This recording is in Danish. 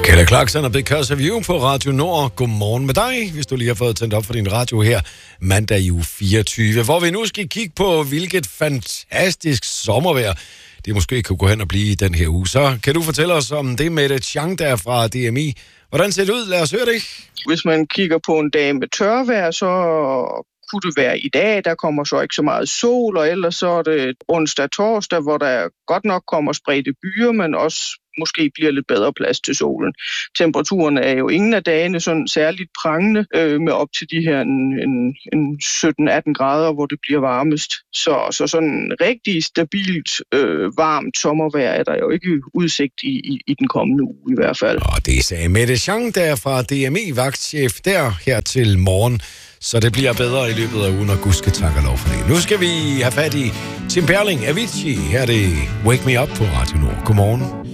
Kelly Clarkson og Because of You på Radio Nord. Godmorgen med dig, hvis du lige har fået tændt op for din radio her mandag i uge 24, hvor vi nu skal kigge på, hvilket fantastisk sommervejr det måske kunne gå hen og blive i den her uge. Så kan du fortælle os om det med det Chang, der fra DMI. Hvordan ser det ud? Lad os høre det. Hvis man kigger på en dag med tørvejr, så kunne det være i dag, der kommer så ikke så meget sol, og ellers så er det onsdag og torsdag, hvor der godt nok kommer spredte byer, men også måske bliver lidt bedre plads til solen. Temperaturen er jo ingen af dagene sådan særligt prangende, med op til de her en 17-18 grader, hvor det bliver varmest. Så sådan rigtig stabilt, varmt sommervejr er der jo ikke udsigt i den kommende uge i hvert fald. Og det sagde Mette Chang, der fra DMI, vagtchef der her til morgen. Så det bliver bedre i løbet af ugen, og gudske tak og lov for det. Nu skal vi have fat i Tim Berling, Avicii. Her er det Wake Me Up på Radio Nord. Godmorgen.